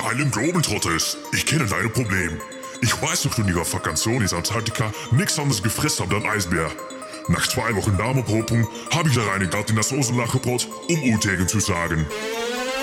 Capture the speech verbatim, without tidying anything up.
geilen Globetrotters, ich kenne dein Problem. Ich weiß noch, du in ihrer Vakantion in Antarktika nichts anderes gefressen habt als Eisbär. Nach zwei Wochen Darmopopung habe ich da rein gerade in das Osenlachgebrot, um Utegen zu sagen.